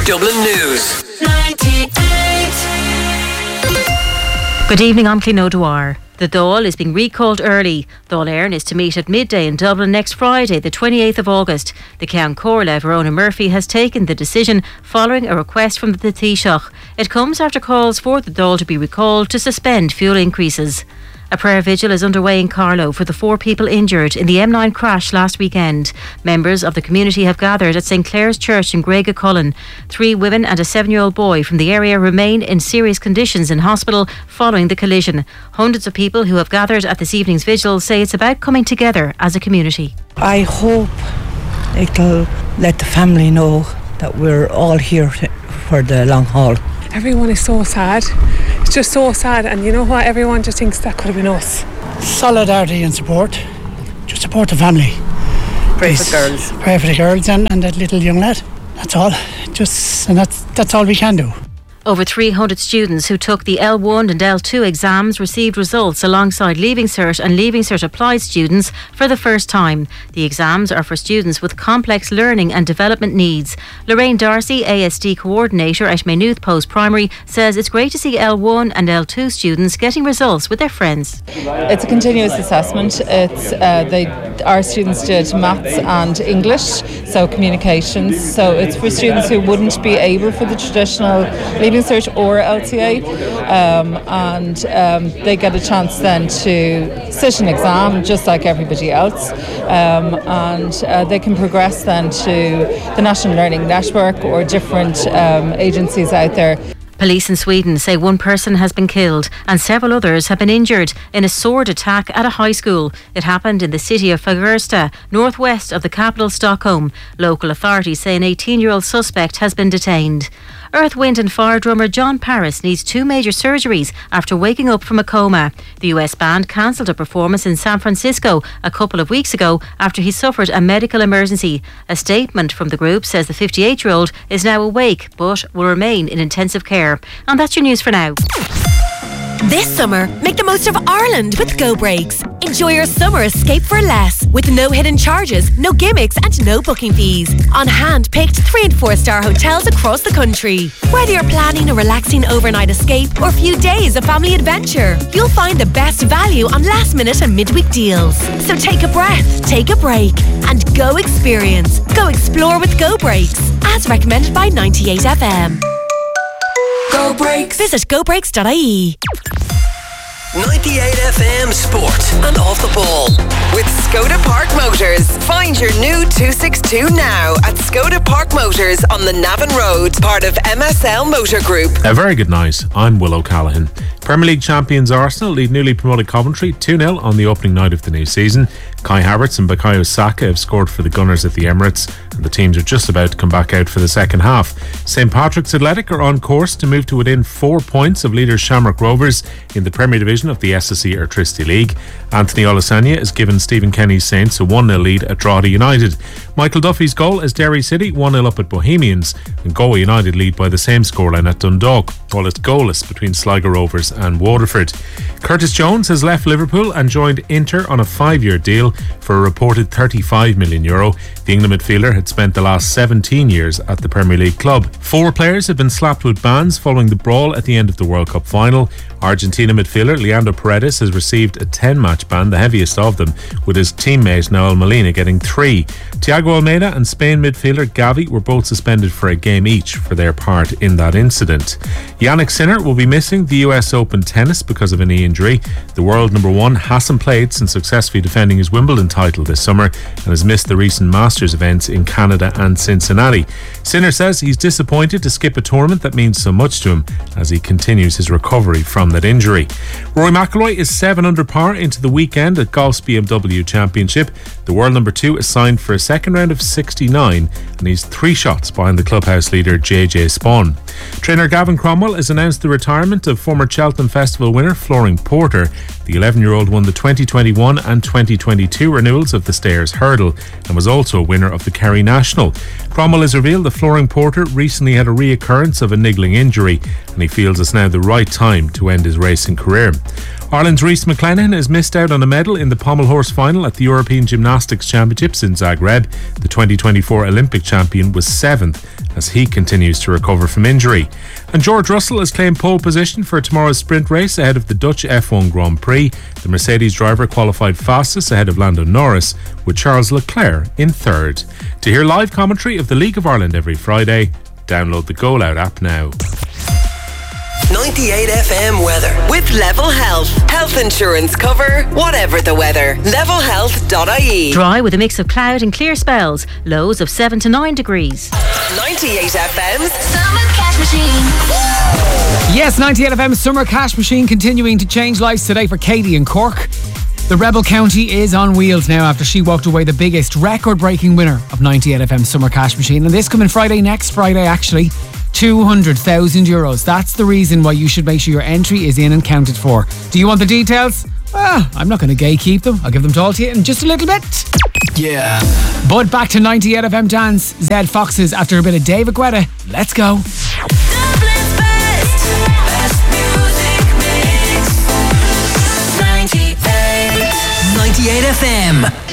Dublin News. 98. Good evening, I'm Clino Dwyer. The Dáil is being recalled early. Dáil Éireann is to meet at midday in Dublin next Friday, the 28th of August. The Ceann Comhairle, Verona Murphy, has taken the decision following a request from the Taoiseach. It comes after calls for the Dáil to be recalled to suspend fuel increases. A prayer vigil is underway in Carlow for the 4 people injured in the M9 crash last weekend. Members of the community have gathered at St Clair's Church in Graigacullen. 3 women and a 7-year-old boy from the area remain in serious conditions in hospital following the collision. Hundreds of people who have gathered at this evening's vigil say it's about coming together as a community. I hope it'll let the family know that we're all here for the long haul. Everyone is so sad. It's just so sad, and you know what? Everyone just thinks that could have been us. Solidarity and support. Just support the family. Pray for girls. Pray for the girls and that little young lad. That's all. And that's all we can do. Over 300 students who took the L1 and L2 exams received results alongside Leaving Cert and Leaving Cert Applied students for the first time. The exams are for students with complex learning and development needs. Lorraine Darcy, ASD coordinator at Maynooth Post Primary, says it's great to see L1 and L2 students getting results with their friends. It's a continuous assessment. Our students did maths and English, so communications. So it's for students who wouldn't be able for the traditional Leaving Cert or LTA, and they get a chance then to sit an exam just like everybody else, and they can progress then to the National Learning Network or different agencies out there. Police in Sweden say 1 person has been killed and several others have been injured in a sword attack at a high school. It happened in the city of Fagersta, northwest of the capital Stockholm. Local authorities say an 18-year-old suspect has been detained. Earth, Wind and Fire drummer John Paris needs 2 major surgeries after waking up from a coma. The US band cancelled a performance in San Francisco a couple of weeks ago after he suffered a medical emergency. A statement from the group says the 58-year-old is now awake but will remain in intensive care. And that's your news for now. This summer, make the most of Ireland with Go Breaks. Enjoy your summer escape for less, with no hidden charges, no gimmicks and no booking fees. On hand-picked 3- and 4-star hotels across the country. Whether you're planning a relaxing overnight escape or a few days of family adventure, you'll find the best value on last-minute and midweek deals. So take a breath, take a break, and go experience. Go explore with Go Breaks, as recommended by 98FM. Go Breaks. Visit gobreaks.ie. 98 FM Sport and Off the Ball. With Skoda Park Motors. Find your new 262 now at Skoda Park Motors on the Navan Road, part of MSL Motor Group. A very good night. I'm Will O'Callaghan. Premier League champions Arsenal lead newly promoted Coventry 2-0 on the opening night of the new season. Kai Havertz and Bukayo Saka have scored for the Gunners at the Emirates, and the teams are just about to come back out for the second half. St Patrick's Athletic are on course to move to within 4 points of leaders Shamrock Rovers in the Premier Division of the SSE Airtricity League. Anthony Olasanya has given Stephen Kenny's Saints a 1-0 lead at Drogheda United. Michael Duffy's goal as Derry City 1-0 up at Bohemians, and Galway United lead by the same scoreline at Dundalk. All is goalless between Sligo Rovers and Waterford. Curtis Jones has left Liverpool and joined Inter on a 5-year deal for a reported €35 million. The England midfielder had spent the last 17 years at the Premier League club. 4 players have been slapped with bans following the brawl at the end of the World Cup final. Argentina midfielder Leandro Paredes has received a 10-match ban, the heaviest of them, with his teammate Nahuel Molina getting 3. Thiago Almeida and Spain midfielder Gavi were both suspended for a game each for their part in that incident. Jannik Sinner will be missing the US Open tennis because of a knee injury. The world number 1 hasn't played since successfully defending his Wimbledon title this summer and has missed the recent Masters events in Canada and Cincinnati. Sinner says he's disappointed to skip a tournament that means so much to him as he continues his recovery from that injury. Rory McIlroy is 7 under par into the weekend at Golf's BMW Championship. The world number 2 is signed for a second round of 69 and he's 3 shots behind the clubhouse leader JJ Spawn. Trainer Gavin Cromwell has announced the retirement of former Cheltenham Festival winner Flooring Porter. The 11-year-old won the 2021 and 2022 renewals of the Stayers Hurdle and was also a winner of the Kerry National. Cromwell has revealed that Flooring Porter recently he had a reoccurrence of a niggling injury, and he feels it's now the right time to end his racing career. Ireland's Rhys McLennan has missed out on a medal in the pommel horse final at the European Gymnastics Championships in Zagreb. The 2024 Olympic champion was 7th as he continues to recover from injury. And George Russell has claimed pole position for tomorrow's sprint race ahead of the Dutch F1 Grand Prix. The Mercedes driver qualified fastest ahead of Lando Norris, with Charles Leclerc in 3rd. To hear live commentary of the League of Ireland every Friday, download the Go Loud app now. 98 FM weather. With Level Health. Health insurance cover, whatever the weather. Levelhealth.ie. Dry with a mix of cloud and clear spells. Lows of 7 to 9 degrees. 98 FM's Summer Cash Machine. Yes, 98 FM Summer Cash Machine continuing to change lives today for Katie in Cork. The Rebel County is on wheels now after she walked away the biggest record-breaking winner of 98 FM Summer Cash Machine. And this coming next Friday actually, €200,000. That's the reason why you should make sure your entry is in and counted for. Do you want the details? Well, I'm not going to gatekeep them. I'll give them all to you in just a little bit. Yeah. But back to 98 FM Dance. Zed Foxes after a bit of David Guetta. Let's go. Dublin's best music mix. 98. 98 FM.